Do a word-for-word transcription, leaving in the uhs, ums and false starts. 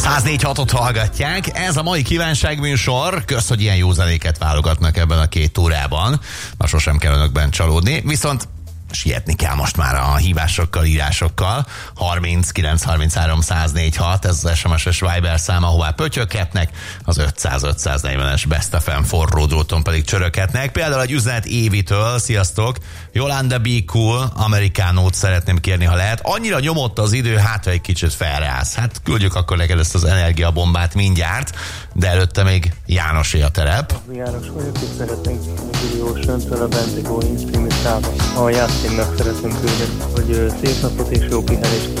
száznégy hatot hallgatják, ez a mai kívánságműsor. Kösz, hogy ilyen jó zenéket válogatnak ebben a két órában. Ma sosem kell önökben csalódni, viszont sietni kell most már a hívásokkal, írásokkal. harminc kilenc harminchárom száz négy hat, ez az es em es-es Viber szám, ahová pötyökhetnek, az ötszáz ötszáznegyvenes Best ef em forró dróton pedig csörökhetnek. Például egy üzenet Évitől, sziasztok, Yolanda Be Cool, amerikánót szeretném kérni, ha lehet. Annyira nyomott az idő, hát ha egy kicsit felreállsz. Hát küldjük akkor neked ezt az energiabombát mindjárt, de előtte még Jánosé a terep. János vagyok, és szeretnénk Billy Ocean-től a Bendigo Inns című számot. A Jászénnak szeretném küldeni, hogy szép napot és jó pihenést.